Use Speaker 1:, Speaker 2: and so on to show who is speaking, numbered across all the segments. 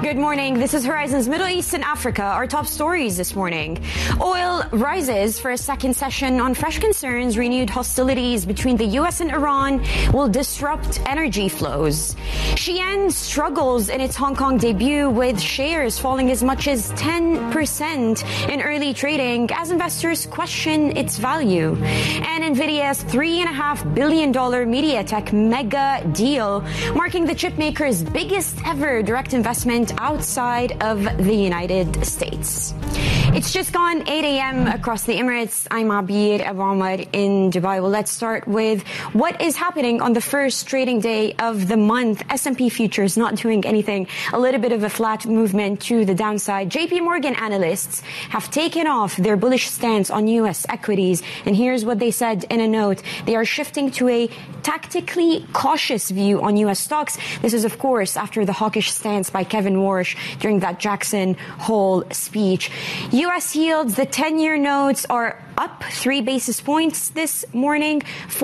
Speaker 1: Good morning. This is Horizon's Middle East and Africa. Our top stories this morning. Oil rises for a second session on fresh concerns. Renewed hostilities between the U.S. and Iran will disrupt energy flows. Shein struggles in its Hong Kong debut, with shares falling as much as 10% in early trading as investors question its value. And Nvidia's $3.5 billion MediaTek mega deal, marking the chipmaker's biggest ever direct investment outside of the United States. It's just gone 8 a.m. across the Emirates. I'm Abir Abu Omar in Dubai. Well, let's start with what is happening on the first trading day of the month. S&P futures not doing anything. A little bit of a flat movement to the downside. JP Morgan analysts have taken off their bullish stance on U.S. equities. And here's what they said in a note. They are shifting to a tactically cautious view on U.S. stocks. This is, of course, after the hawkish stance by Kevin Warsh during that Jackson Hole speech. U.S. yields, the 10-year notes are up 3 basis points this morning,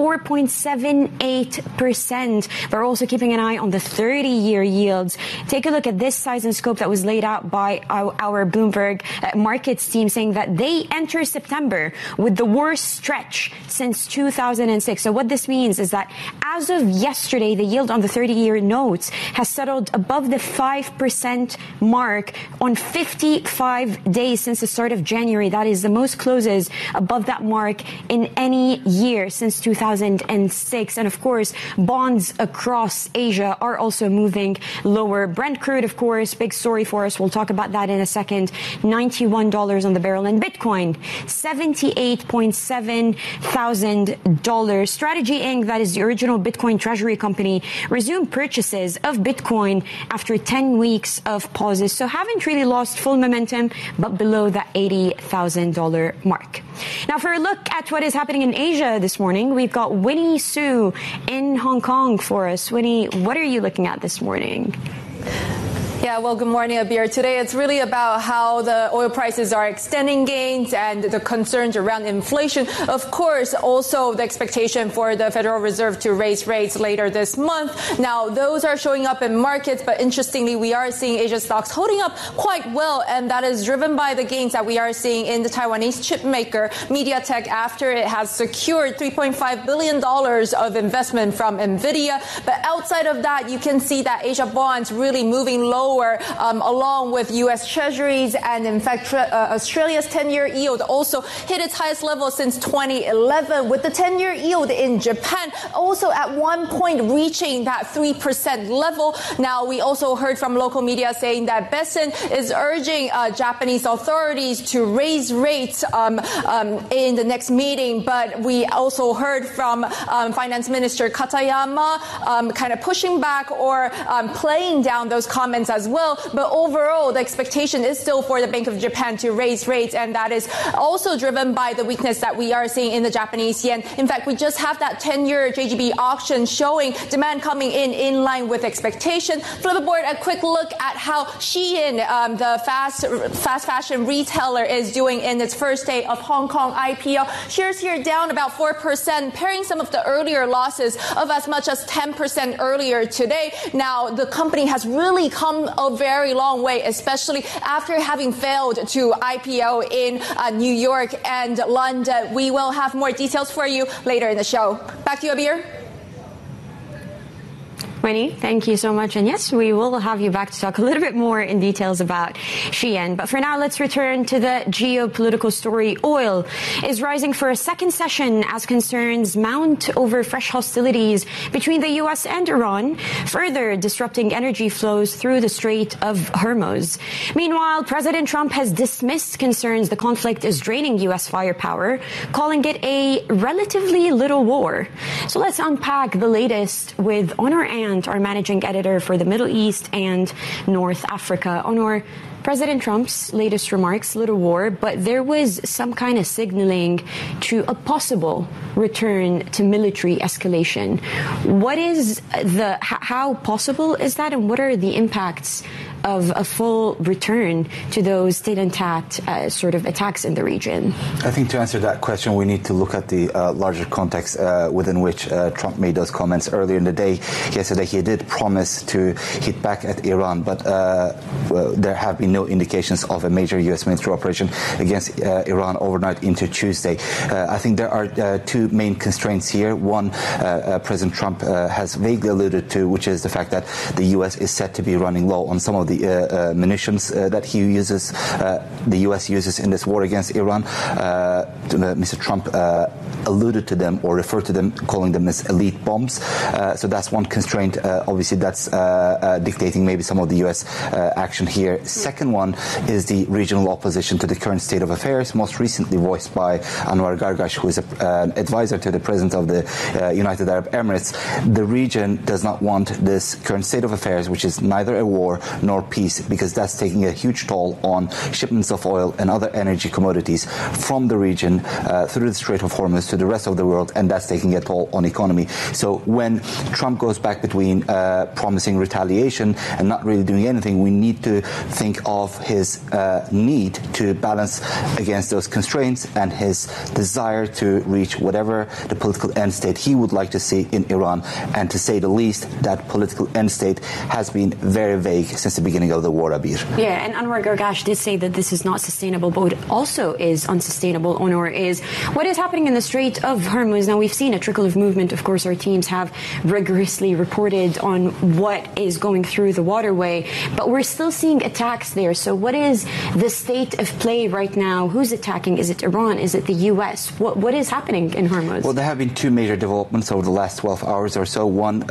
Speaker 1: 4.78%. We're also keeping an eye on the 30-year yields. Take a look at this size and scope that was laid out by our Bloomberg markets team, saying that they enter September with the worst stretch since 2006. So what this means is that as of yesterday, the yield on the 30-year notes has settled above the 5% mark on 55 days since the start of January. That is the most closes above that mark in any year since 2006. And of course, bonds across Asia are also moving lower. Brent crude, of course, big story for us. We'll talk about that in a second. $91 on the barrel. And Bitcoin, $78.7 thousand. Strategy Inc., that is the original Bitcoin treasury company, resumed purchases of Bitcoin after 10 weeks of pauses. So haven't really lost full momentum, but below that $80,000 mark. Now, for a look at what is happening in Asia this morning, we've got Winnie Su in Hong Kong for us. Winnie, what are you looking at this morning?
Speaker 2: Yeah, well, good morning, Abir. Today, it's really about how the oil prices are extending gains and the concerns around inflation. Of course, also the expectation for the Federal Reserve to raise rates later this month. Now, those are showing up in markets, but interestingly, we are seeing Asia stocks holding up quite well, and that is driven by the gains that we are seeing in the Taiwanese chip maker, MediaTek, after it has secured $3.5 billion of investment from Nvidia. But outside of that, you can see that Asia bonds really moving lower, along with U.S. Treasuries, and in fact, Australia's 10-year yield also hit its highest level since 2011, with the 10-year yield in Japan also at one point reaching that 3% level. Now, we also heard from local media saying that Besen is urging Japanese authorities to raise rates in the next meeting, but we also heard from Finance Minister Katayama kind of pushing back or playing down those comments as well. But overall, the expectation is still for the Bank of Japan to raise rates, and that is also driven by the weakness that we are seeing in the Japanese yen. In fact, we just have that 10-year JGB auction showing demand coming in line with expectation. Flip aboard a quick look at how Shein, the fast fashion retailer, is doing in its first day of Hong Kong IPO. Shares here down about 4%, pairing some of the earlier losses of as much as 10% earlier today. Now, the company has really come a very long way, especially after having failed to IPO in New York and London. We will have more details for you later in the show. Back to you, Abir.
Speaker 1: Winnie, thank you so much. And yes, we will have you back to talk a little bit more in details about Shein. But for now, let's return to the geopolitical story. Oil is rising for a second session as concerns mount over fresh hostilities between the U.S. and Iran, further disrupting energy flows through the Strait of Hormuz. Meanwhile, President Trump has dismissed concerns the conflict is draining U.S. firepower, calling it a relatively little war. So let's unpack the latest with Honor Ann, our managing editor for the Middle East and North Africa. Honor, President Trump's latest remarks, little war, but there was some kind of signaling to a possible return to military escalation. What is how possible is that, and what are the impacts of a full return to those state-intact sort of attacks in the region?
Speaker 3: I think to answer that question, we need to look at the larger context within which Trump made those comments earlier in the day. Yesterday, he did promise to hit back at Iran, but there have been no indications of a major U.S. military operation against Iran overnight into Tuesday. I think there are two main constraints here. One, President Trump has vaguely alluded to, which is the fact that the U.S. is said to be running low on some of the munitions that he uses, the U.S. uses in this war against Iran. Mr. Trump alluded to them or referred to them, calling them as elite bombs. So that's one constraint. Obviously, that's dictating maybe some of the U.S. action here. Second one is the regional opposition to the current state of affairs, most recently voiced by Anwar Gargash, who is an advisor to the president of the United Arab Emirates. The region does not want this current state of affairs, which is neither a war nor peace, because that's taking a huge toll on shipments of oil and other energy commodities from the region through the Strait of Hormuz to the rest of the world, and that's taking a toll on economy. So when Trump goes back between promising retaliation and not really doing anything, we need to think of his need to balance against those constraints and his desire to reach whatever the political end state he would like to see in Iran. And to say the least, that political end state has been very vague since the beginning of the war, Abir.
Speaker 1: Yeah, and Anwar Gargash did say that this is not sustainable, but what also is unsustainable, Onur, is what is happening in the Strait of Hormuz. Now, we've seen a trickle of movement. Of course, our teams have rigorously reported on what is going through the waterway, but we're still seeing attacks there. So what is the state of play right now? Who's attacking? Is it Iran? Is it the U.S.? What is happening in Hormuz?
Speaker 3: Well, there have been two major developments over the last 12 hours or so. One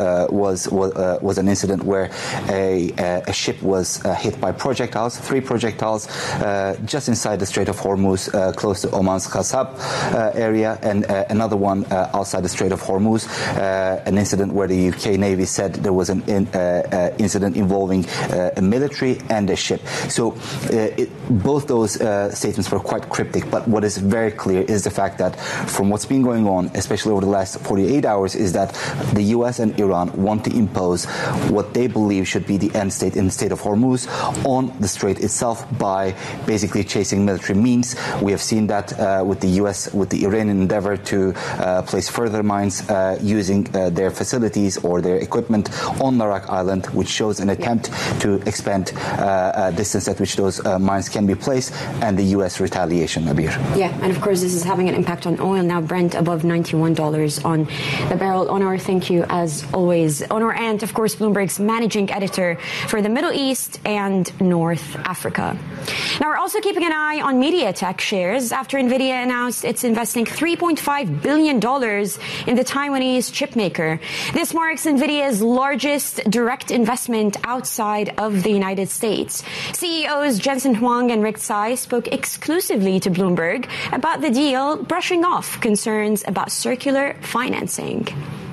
Speaker 3: was an incident where a ship was hit by projectiles, 3 projectiles, just inside the Strait of Hormuz, close to Oman's Qasab area, and another one outside the Strait of Hormuz, an incident where the UK Navy said there was an incident involving a military and a ship. So both those statements were quite cryptic, but what is very clear is the fact that from what's been going on, especially over the last 48 hours, is that the US and Iran want to impose what they believe should be the end state in the State of Hormuz on the strait itself by basically chasing military means. We have seen that with the US, with the Iranian endeavor to place further mines using their facilities or their equipment on Narak Island, which shows an attempt to expand distance at which those mines can be placed, and the US retaliation, Abir.
Speaker 1: Yeah, and of course this is having an impact on oil now. Brent above $91 on the barrel. Onur, thank you as always. Onur Ant, of course, Bloomberg's managing editor for the Middle East and North Africa. Now we're also keeping an eye on MediaTek shares after NVIDIA announced it's investing $3.5 billion in the Taiwanese chipmaker. This marks NVIDIA's largest direct investment outside of the United States. CEOs Jensen Huang and Rick Tsai spoke exclusively to Bloomberg about the deal, brushing off concerns about circular financing.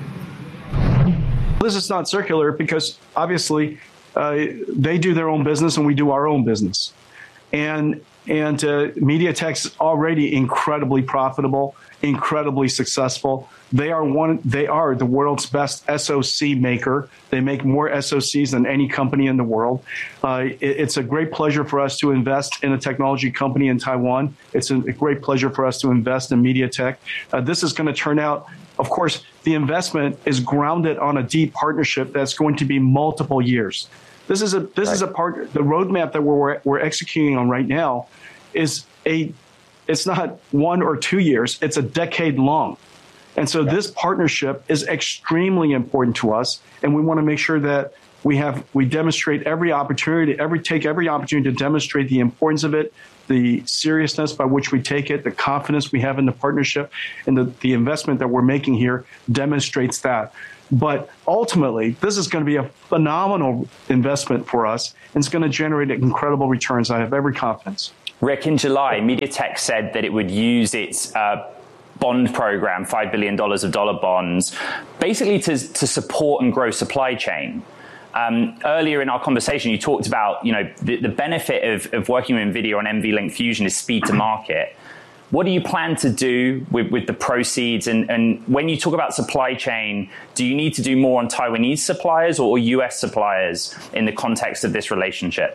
Speaker 4: This is not circular because obviously they do their own business and we do our own business. And MediaTek's already incredibly profitable, incredibly successful. They are the world's best SoC maker. They make more SoCs than any company in the world. It's a great pleasure for us to invest in a technology company in Taiwan. It's a great pleasure for us to invest in MediaTek. This is going to turn out, of course, the investment is grounded on a deep partnership that's going to be multiple years. This is a part. The roadmap that we're executing on right now is it's not 1 or 2 years. It's a decade long. And so this partnership is extremely important to us, and we want to make sure that we demonstrate take every opportunity to demonstrate the importance of it, the seriousness by which we take it, the confidence we have in the partnership, and the investment that we're making here demonstrates that. But ultimately, this is going to be a phenomenal investment for us, and it's going to generate incredible returns. I have every confidence.
Speaker 5: Rick, in July, MediaTek said that it would use its bond program, $5 billion of dollar bonds, basically to support and grow supply chain. Earlier in our conversation, you talked about, the benefit of working with NVIDIA on NVLink Fusion is speed to market. What do you plan to do with the proceeds? And when you talk about supply chain, do you need to do more on Taiwanese suppliers or US suppliers in the context of this relationship?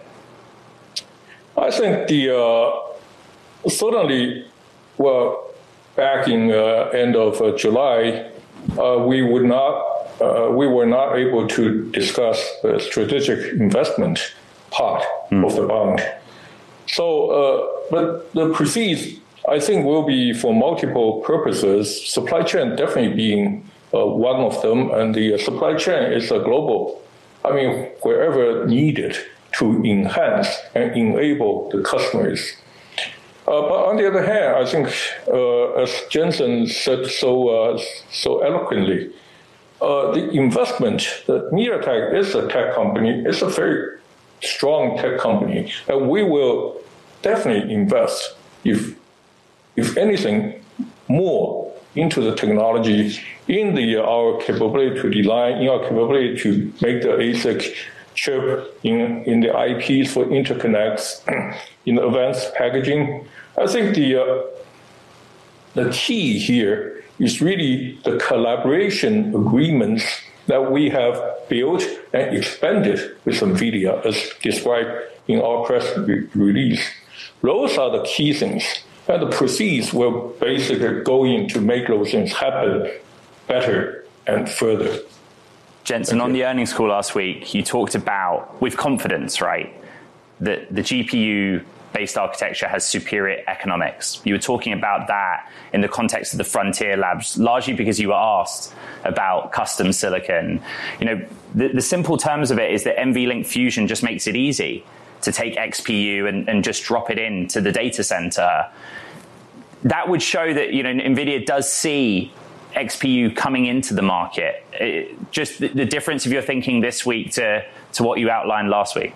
Speaker 6: I think certainly, back in end of July, we were not able to discuss the strategic investment part of the bond. So, but the proceeds, I think, will be for multiple purposes. Supply chain definitely being one of them, and the supply chain is a global. I mean, wherever needed to enhance and enable the customers. But on the other hand, I think, as Jensen said so eloquently, the investment, that MediaTek is a tech company, it's a very strong tech company, and we will definitely invest, if anything, more into the technology, in our capability to design, in our capability to make the ASIC chip, in the IPs for interconnects, in advanced packaging. I think the key here is really the collaboration agreements that we have built and expanded with NVIDIA, as described in our press release. Those are the key things, and the proceeds will basically go in to make those things happen better and further.
Speaker 5: Jensen, on the earnings call last week, you talked about, with confidence, right, that the GPU-based architecture has superior economics. You were talking about that in the context of the Frontier Labs, largely because you were asked about custom silicon. You know, the simple terms of it is that NVLink Fusion just makes it easy to take XPU and just drop it into the data center. That would show that, you know, NVIDIA does see XPU coming into the market. Just the difference of your thinking this week to what you outlined last week.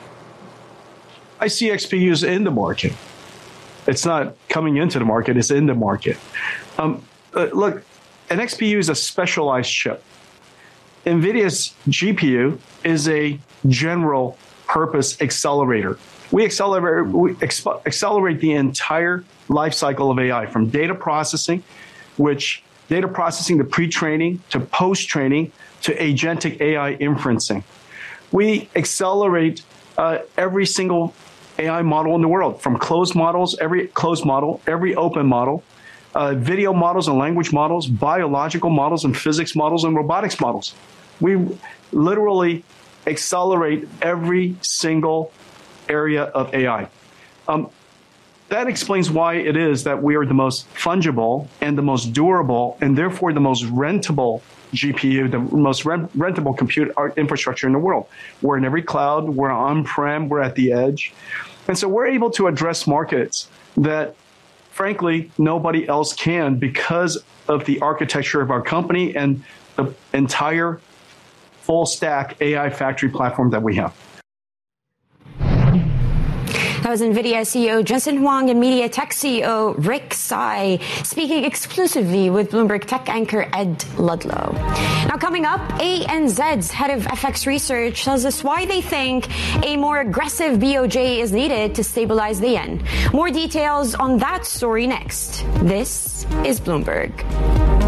Speaker 4: I see XPUs in the market. It's not coming into the market, it's in the market. Look, an XPU is a specialized chip. NVIDIA's GPU is a general purpose accelerator. We accelerate the entire life cycle of AI, from data processing to pre-training, to post-training, to agentic AI inferencing. We accelerate every single AI model in the world, from every closed model, every open model, video models and language models, biological models and physics models and robotics models. We literally accelerate every single area of AI. That explains why it is that we are the most fungible and the most durable and therefore the most rentable GPU, the most rentable compute infrastructure in the world. We're in every cloud, we're on-prem, we're at the edge. And so we're able to address markets that, frankly, nobody else can because of the architecture of our company and the entire full stack AI factory platform that we have.
Speaker 1: That was NVIDIA CEO Jensen Huang and MediaTek CEO Rick Tsai speaking exclusively with Bloomberg Tech anchor Ed Ludlow. Now coming up, ANZ's head of FX research tells us why they think a more aggressive BOJ is needed to stabilize the yen. More details on that story next. This is Bloomberg.